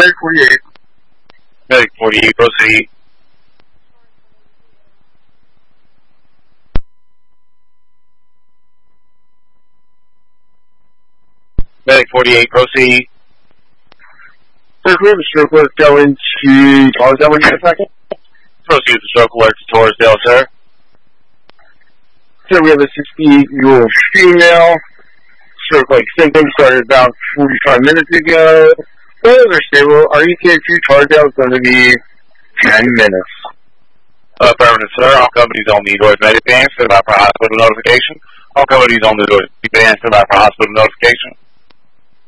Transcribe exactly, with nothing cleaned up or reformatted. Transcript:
Medic forty-eight. Medic forty-eight, proceed. Medic forty-eight, proceed. Sir, we have a stroke alert going to Torresdale when you get a second. Proceed with the stroke alert to Torresdale, sir. Sir, we have a sixty-year-old female. Stroke like symptoms started about forty-five minutes ago. Those are stable. Our E T A to Torresdale is going to be ten minutes. Affirmative, sir. All companies on the North Medic band, stand by for hospital notification. All companies on the North Medic band, stand by for hospital notification.